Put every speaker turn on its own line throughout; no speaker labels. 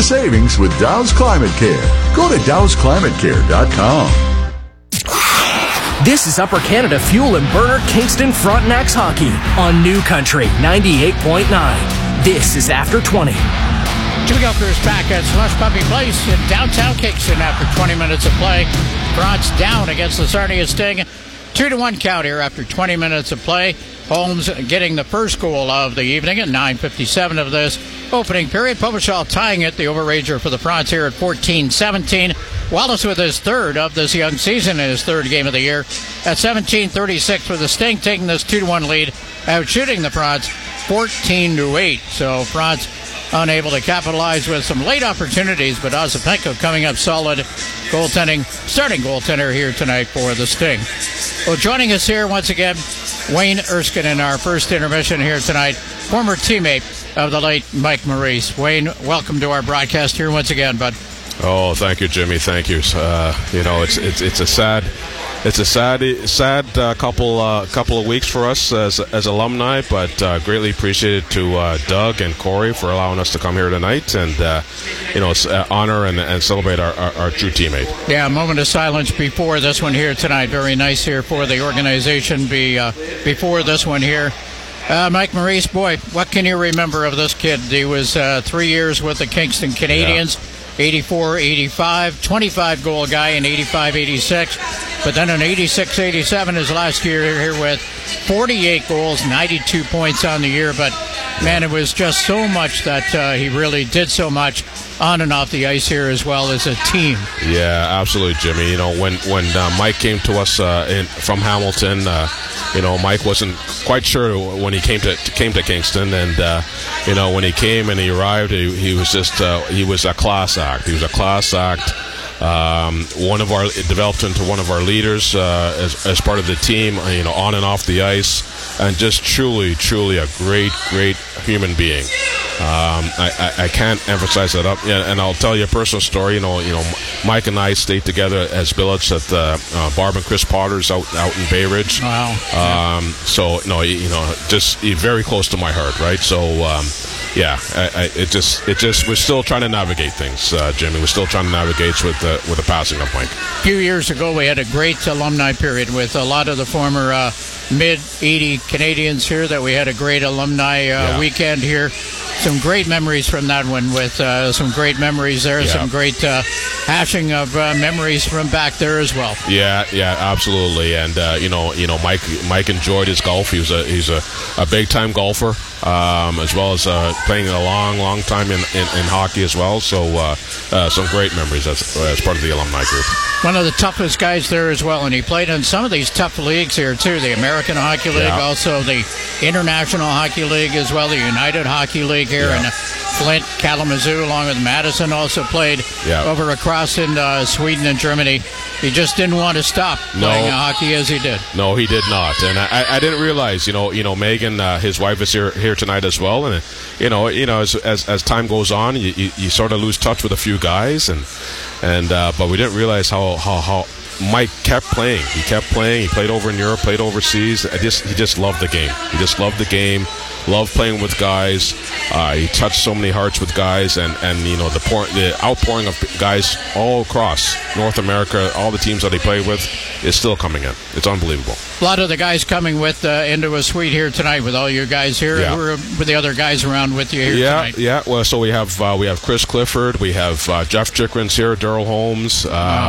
into savings with Dow's Climate Care. Go to dowsclimatecare.com.
This is Upper Canada Fuel and Burner Kingston Frontenacs Hockey on New Country 98.9. This is After 20.
Jimmy Gilchrist back at Slush Puppy Place in downtown Kingston after 20 minutes of play. Bronx down against the Sarnia Sting. 2-1 count here after 20 minutes of play. Holmes getting the first goal of the evening at 9:57 of this opening period. Pobashaw tying it, the Overager for the Bronx here at 14-17. Wallace with his third of this young season in his third game of the year at 17:36 for the Sting, taking this 2-1 lead, out shooting the Bronx 14-8. So Bronx unable to capitalize with some late opportunities, but Ozapenko coming up solid goaltending, starting goaltender here tonight for the Sting. Well, joining us here once again, Wayne Erskine in our first intermission here tonight, former teammate of the late Mike Maurice. Wayne, welcome to our broadcast here once again, bud.
Oh, thank you, Jimmy. Thank you. It's a sad couple of weeks for us as alumni, but greatly appreciated to Doug and Corey for allowing us to come here tonight and honor and celebrate our true teammate.
Yeah, a moment of silence before this one here tonight. Very nice here for the organization. Before this one here. Mike Maurice, boy, what can you remember of this kid? He was 3 years with the Kingston Canadians. Yeah. 84-85, 25-goal guy in 85-86. But then in 86-87, his last year here with 48 goals, 92 points on the year. But, man, it was just so much that he really did so much on and off the ice here as well as a team.
Yeah, absolutely, Jimmy. When Mike came to us from Hamilton, Mike wasn't quite sure when he came to Kingston, and when he came and he arrived, he was a class act. He was a class act. Developed into one of our leaders as part of the team, on and off the ice, and just truly a great human being. I can't emphasize that up. Yeah, and I'll tell you a personal story. Mike and I stayed together as billets at Barb and Chris Potter's out in Bay Ridge.
Wow.
Just very close to my heart, right? So. We're still trying to navigate things, Jimmy. We're still trying to navigate with the passing of Mike.
A few years ago, we had a great alumni period with a lot of the former mid-80 Canadians here. That we had a great alumni weekend here. Some great memories from that one with some great memories there. Yeah. Some great hashing of memories from back there as well.
Yeah, absolutely. And Mike enjoyed his golf. He's a big time golfer, as well as playing a long time in hockey as well. So some great memories as part of the alumni group.
One of the toughest guys there as well, and he played in some of these tough leagues here too. The American Hockey League, also the International Hockey League as well, the United Hockey League here in Flint, Kalamazoo, along with Madison. Also played over across in Sweden and Germany. He just didn't want to stop playing hockey as he did.
No, he did not, and I didn't realize. Megan, his wife is here tonight as well, and as time goes on, you sort of lose touch with a few guys, but we didn't realize how Mike kept playing. He kept playing. He played over in Europe, played overseas. He just loved the game. He just loved the game. Loved playing with guys. He touched so many hearts with guys, and the outpouring of guys all across North America, all the teams that he played with, is still coming in. It's unbelievable.
A lot of the guys coming into a suite here tonight with all you guys here.
Yeah.
Who are with the other guys around with you here tonight?
Yeah. Well, so we have Chris Clifford, we have Jeff Chikrin's here, Daryl Holmes,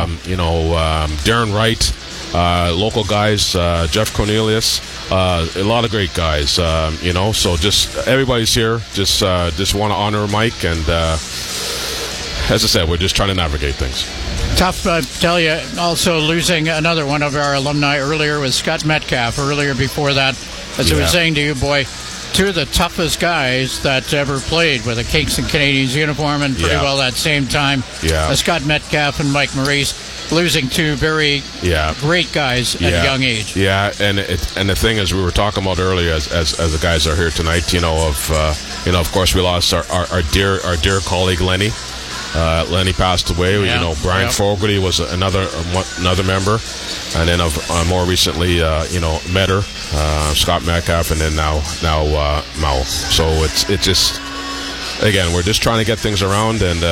Darren Wright. Local guys, Jeff Cornelius, a lot of great guys, so just everybody's here. Just want to honor Mike, and as I said, we're just trying to navigate things.
Tough, I tell you, also losing another one of our alumni earlier was Scott Metcalf. Earlier before that, as I was saying to you, boy, two of the toughest guys that ever played with a Kingston Canadians uniform, and pretty well that same time. Scott Metcalf and Mike Maurice, losing two very great guys at a young age.
Yeah, and the thing is, we were talking about earlier, as the guys are here tonight, of course we lost our dear colleague Lenny. Lenny passed away. Brian Fogarty was another member, and then more recently, Metter, Scott Metcalf, and then now Mao. So it's just, again, we're just trying to get things around, and